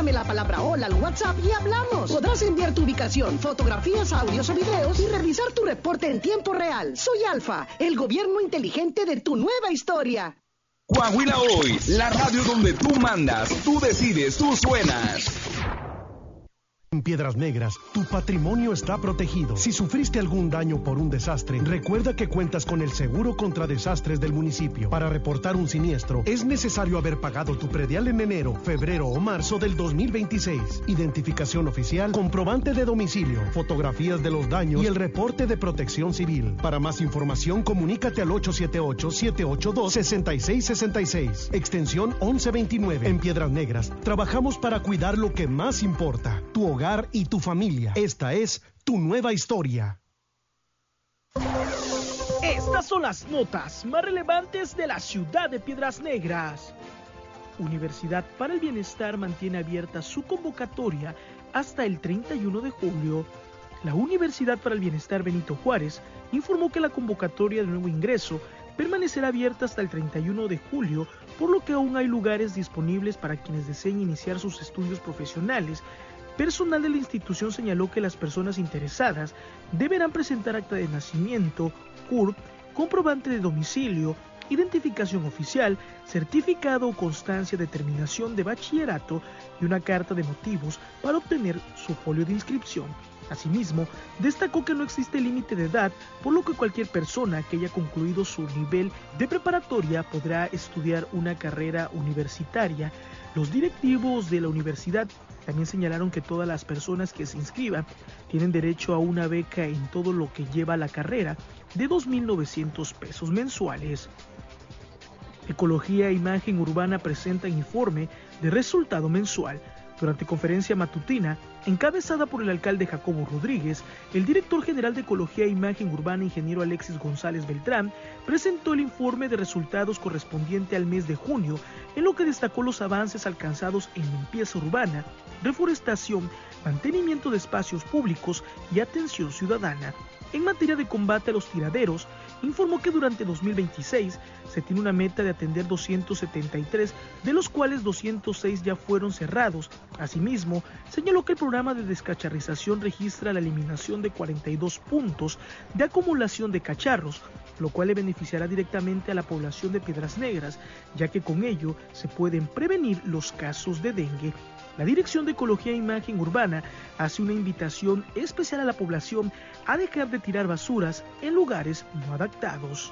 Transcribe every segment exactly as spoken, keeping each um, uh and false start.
Mándame la palabra hola al WhatsApp y hablamos. Podrás enviar tu ubicación, fotografías, audios o videos y revisar tu reporte en tiempo real. Soy Alfa, el gobierno inteligente de tu nueva historia. Coahuila Hoy, la radio donde tú mandas, tú decides, tú suenas. En Piedras Negras, tu patrimonio está protegido. Si sufriste algún daño por un desastre, recuerda que cuentas con el seguro contra desastres del municipio. Para reportar un siniestro, es necesario haber pagado tu predial en enero, febrero o marzo del dos mil veintiséis. Identificación oficial, comprobante de domicilio, fotografías de los daños y el reporte de protección civil. Para más información, comunícate al ocho siete ocho, siete ocho dos, seis seis seis seis, extensión once veintinueve. En Piedras Negras, trabajamos para cuidar lo que más importa, tu hogar y tu familia. Esta es tu nueva historia. Estas son las notas más relevantes de la ciudad de Piedras Negras. Universidad para el Bienestar mantiene abierta su convocatoria hasta el treinta y uno de julio. La Universidad para el Bienestar Benito Juárez informó que la convocatoria de nuevo ingreso permanecerá abierta hasta el treinta y uno de julio, por lo que aún hay lugares disponibles para quienes deseen iniciar sus estudios profesionales. Personal de la institución señaló que las personas interesadas deberán presentar acta de nacimiento, C U R P, comprobante de domicilio, identificación oficial, certificado o constancia de terminación de bachillerato y una carta de motivos para obtener su folio de inscripción. Asimismo, destacó que no existe límite de edad, por lo que cualquier persona que haya concluido su nivel de preparatoria podrá estudiar una carrera universitaria. Los directivos de la universidad también señalaron que todas las personas que se inscriban tienen derecho a una beca en todo lo que lleva la carrera de dos mil novecientos pesos mensuales. Ecología e Imagen Urbana presentan informe de resultado mensual. Durante conferencia matutina, encabezada por el alcalde Jacobo Rodríguez, el director general de Ecología e Imagen Urbana, ingeniero Alexis González Beltrán, presentó el informe de resultados correspondiente al mes de junio, en lo que destacó los avances alcanzados en limpieza urbana, reforestación, mantenimiento de espacios públicos y atención ciudadana. En materia de combate a los tiraderos, informó que durante dos mil veintiséis se tiene una meta de atender doscientos setenta y tres, de los cuales doscientos seis ya fueron cerrados. Asimismo, señaló que el programa de descacharrización registra la eliminación de cuarenta y dos puntos de acumulación de cacharros, lo cual le beneficiará directamente a la población de Piedras Negras, ya que con ello se pueden prevenir los casos de dengue. La Dirección de Ecología e Imagen Urbana hace una invitación especial a la población a dejar de tirar basuras en lugares no adaptados.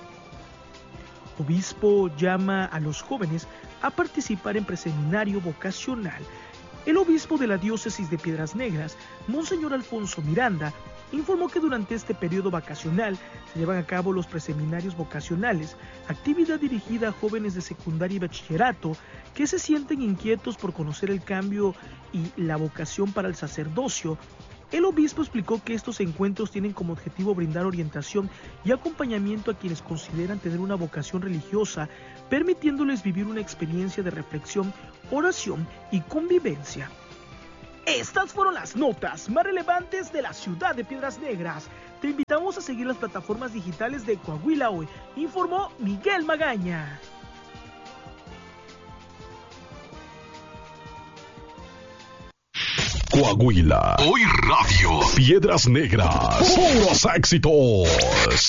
Obispo llama a los jóvenes a participar en preseminario vocacional. El obispo de la diócesis de Piedras Negras, Monseñor Alfonso Miranda, informó que durante este periodo vacacional se llevan a cabo los preseminarios vocacionales, actividad dirigida a jóvenes de secundaria y bachillerato que se sienten inquietos por conocer el cambio y la vocación para el sacerdocio. El obispo explicó que estos encuentros tienen como objetivo brindar orientación y acompañamiento a quienes consideran tener una vocación religiosa, permitiéndoles vivir una experiencia de reflexión, oración y convivencia. Estas fueron las notas más relevantes de la ciudad de Piedras Negras. Te invitamos a seguir las plataformas digitales de Coahuila Hoy, informó Miguel Magaña. Coahuila Hoy Radio. Piedras Negras. Puros éxitos.